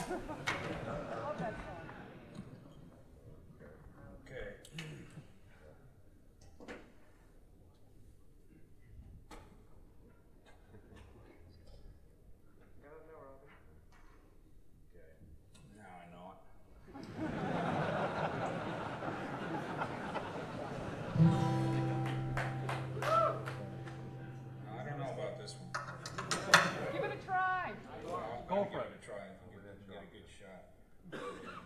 Love that song. Okay. Okay. Now I know it. Now, I don't know about this one. Give it a try. Well, Go I'll for give it. it a try if I get a good shot.